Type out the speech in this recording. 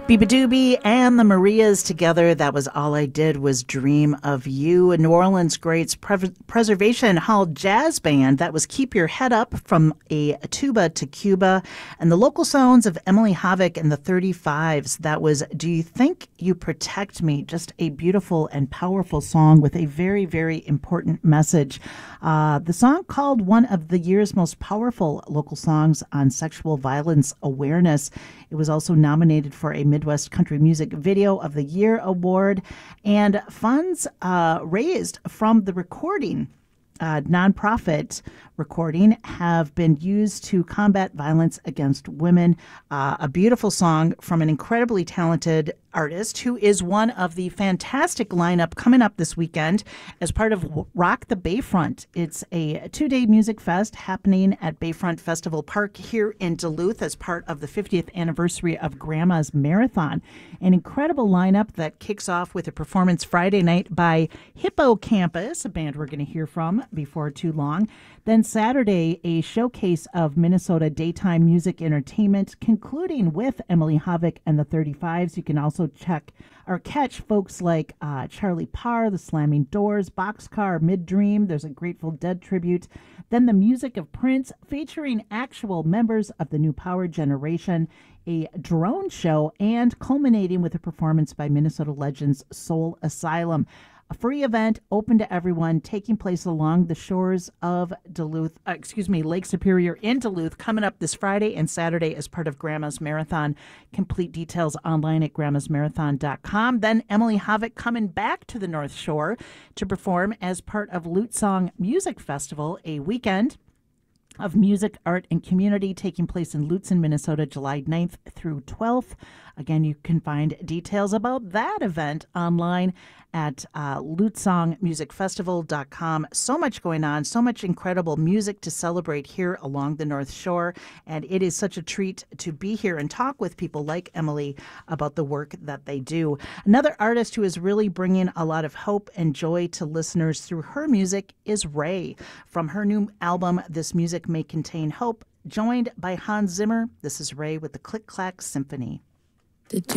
Biba Doobie and the Marias together. That was All I Did Was Dream of You. New Orleans Greats Preservation Hall Jazz Band. That was Keep Your Head Up from a tuba to Cuba. And the local sounds of Emily Havoc and the 35s. That was Do You Think You Protect Me? Just a beautiful and powerful song with a very, very important message. The song called one of the year's most powerful local songs on sexual violence awareness. It was also nominated for a Midwest Country Music Video of the Year award, and funds raised from the recording, nonprofit recording, have been used to combat violence against women. A beautiful song from an incredibly talented artist who is one of the fantastic lineup coming up this weekend as part of Rock the Bayfront. It's a 2-day music fest happening at Bayfront Festival Park here in Duluth as part of the 50th anniversary of Grandma's Marathon. An incredible lineup that kicks off with a performance Friday night by Hippo Campus, a band we're going to hear from before too long. Then Saturday, a showcase of Minnesota daytime music entertainment, concluding with Emily Havoc and the 35s. You can also check or catch folks like Charlie Parr, the Slamming Doors, Boxcar, Mid-Dream. There's a Grateful Dead tribute. Then the music of Prince, featuring actual members of the New Power Generation, a drone show, and culminating with a performance by Minnesota legends Soul Asylum. A free event open to everyone, taking place along the shores of Lake Superior in Duluth, coming up this Friday and Saturday as part of Grandma's Marathon. Complete details online at grandmasmarathon.com. Then Emily Havoc coming back to the North Shore to perform as part of Lute Song Music Festival, a weekend of music, art, and community taking place in Lutsen, Minnesota, July 9th through 12th. Again, you can find details about that event online at lutesongmusicfestival.com. So much going on, so much incredible music to celebrate here along the North Shore, and it is such a treat to be here and talk with people like Emily about the work that they do. Another artist who is really bringing a lot of hope and joy to listeners through her music is Raye. From her new album, This Music May Contain Hope, joined by Hans Zimmer, this is Raye with the Click Clack Symphony. Did